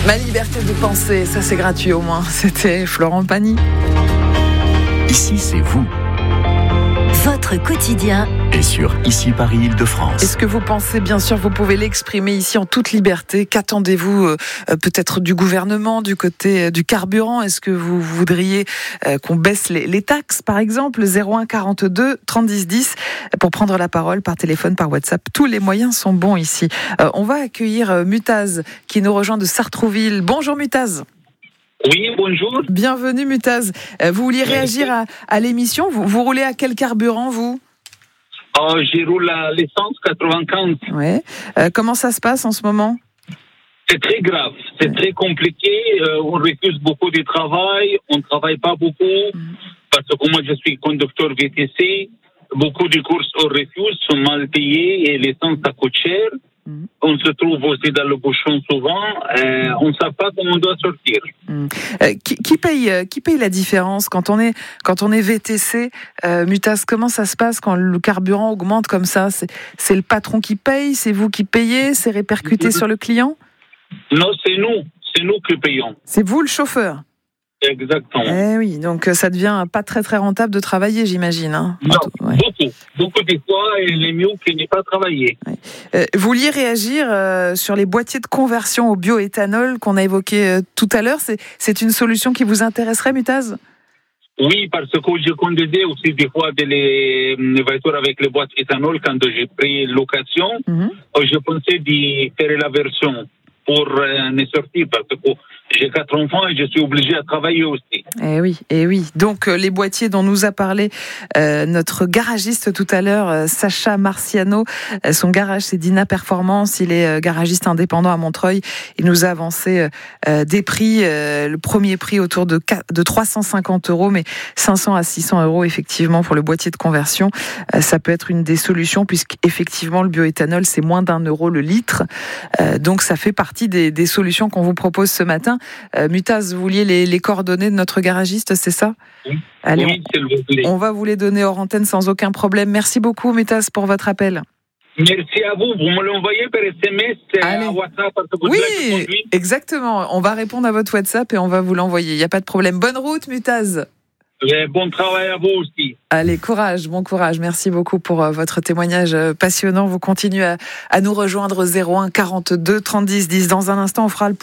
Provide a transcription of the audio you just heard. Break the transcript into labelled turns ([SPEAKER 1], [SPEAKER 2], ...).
[SPEAKER 1] Ma liberté de penser, ça c'est gratuit au moins. C'était Florent Pagny.
[SPEAKER 2] Ici, c'est vous.
[SPEAKER 3] Votre quotidien
[SPEAKER 2] Et sur Ici Paris Île-de-France.
[SPEAKER 1] Est-ce que vous pensez, bien sûr, vous pouvez l'exprimer ici en toute liberté. Qu'attendez-vous peut-être du gouvernement, du côté du carburant? Est-ce que vous voudriez qu'on baisse les taxes, par exemple? 01 42 30 10 10 pour prendre la parole par téléphone, par WhatsApp. Tous les moyens sont bons ici. On va accueillir Mutaz qui nous rejoint de Sartrouville. Bonjour Mutaz.
[SPEAKER 4] Oui, bonjour.
[SPEAKER 1] Bienvenue Mutaz. Vous vouliez réagir à l'émission. Vous roulez à quel carburant, vous?
[SPEAKER 4] J'y roule à l'essence 95.
[SPEAKER 1] Ouais. Comment ça se passe en ce moment?
[SPEAKER 4] C'est très grave, c'est très compliqué. On refuse beaucoup de travail, on ne travaille pas beaucoup. Parce que moi, je suis conducteur VTC. Beaucoup de courses on refuse, sont mal payées et l'essence, ça coûte cher. On se trouve aussi dans le bouchon souvent. On ne sait pas comment on doit sortir.
[SPEAKER 1] Qui paye la différence quand on est VTC, Mutaz? Comment ça se passe quand le carburant augmente comme ça? C'est le patron qui paye? C'est vous qui payez? C'est répercuté sur le client?
[SPEAKER 4] Non, c'est nous qui payons.
[SPEAKER 1] C'est vous le chauffeur?
[SPEAKER 4] Exactement.
[SPEAKER 1] Eh oui, donc ça devient pas très très rentable de travailler, j'imagine. Hein.
[SPEAKER 4] Non,
[SPEAKER 1] Ouais.
[SPEAKER 4] beaucoup de fois, il est mieux qu'il n'ait pas travaillé.
[SPEAKER 1] Vous vouliez réagir sur les boîtiers de conversion au bioéthanol qu'on a évoqué tout à l'heure. C'est une solution qui vous intéresserait, Mutaz?
[SPEAKER 4] Oui, parce que je conduisais aussi des fois des voitures avec les boîtes éthanol quand j'ai pris location. Je pensais de faire la version pour me sortir parce que j'ai 4 enfants et je suis obligé à travailler aussi.
[SPEAKER 1] Eh oui. Donc, les boîtiers dont nous a parlé notre garagiste tout à l'heure, Sacha Marciano, son garage, c'est Dina Performance. Il est garagiste indépendant à Montreuil. Il nous a avancé des prix. Le premier prix autour de 350 €, mais 500 à 600 € effectivement pour le boîtier de conversion. Ça peut être une des solutions puisqu'effectivement, le bioéthanol, c'est moins d'1 € le litre. Donc, ça fait partie des solutions qu'on vous propose ce matin. Mutaz, vous vouliez les coordonnées de notre garagiste, c'est ça?
[SPEAKER 4] Oui.
[SPEAKER 1] Allez,
[SPEAKER 4] Oui, s'il vous plaît.
[SPEAKER 1] on va vous les donner hors antenne sans aucun problème. Merci beaucoup, Mutaz, pour votre appel.
[SPEAKER 4] Merci à vous. Vous me l'envoyez par SMS à WhatsApp parce que vous l'avez conduit.
[SPEAKER 1] Exactement. On va répondre à votre WhatsApp et on va vous l'envoyer. Il n'y a pas de problème. Bonne route, Mutaz.
[SPEAKER 4] Et bon travail à vous aussi.
[SPEAKER 1] Allez, courage, bon courage. Merci beaucoup pour votre témoignage passionnant. Vous continuez à nous rejoindre 01 42 30 10 10. Dans un instant, on fera le